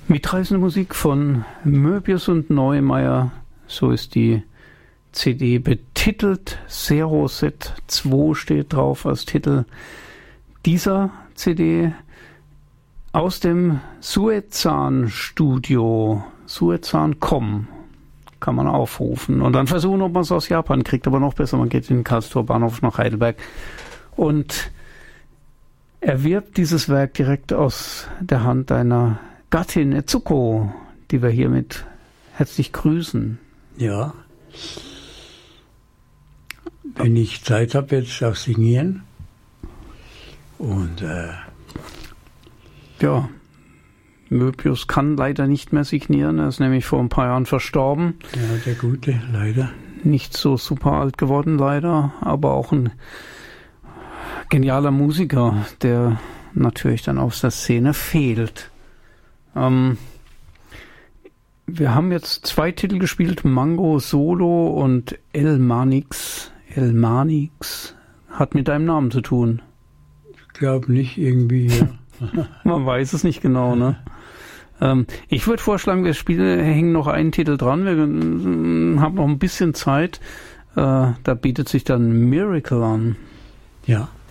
Mitreißende Musik von Möbius und Neumeier, so ist die CD betitelt. Zero Set 2 steht drauf als Titel dieser CD aus dem Suezan-Studio, Suezan.com kann man aufrufen und dann versuchen, ob man es aus Japan kriegt, aber noch besser, man geht in den Karlsruher Bahnhof nach Heidelberg und erwirbt dieses Werk direkt aus der Hand deiner Gattin Etsuko, die wir hiermit herzlich grüßen. Ja. Wenn ich Zeit habe, werde ich auch signieren. Und ja, Möbius kann leider nicht mehr signieren. Er ist nämlich vor ein paar Jahren verstorben. Ja, der Gute, leider. Nicht so super alt geworden, leider, aber auch ein genialer Musiker, der natürlich dann aus der Szene fehlt. Wir haben jetzt 2 Titel gespielt, Mango Solo und El Manix. El Manix hat mit deinem Namen zu tun. Ich glaube nicht irgendwie. Ja. Man weiß es nicht genau, ne? Ich würde vorschlagen, wir hängen noch einen Titel dran. Wir haben noch ein bisschen Zeit. Da bietet sich dann Miracle an. Ja.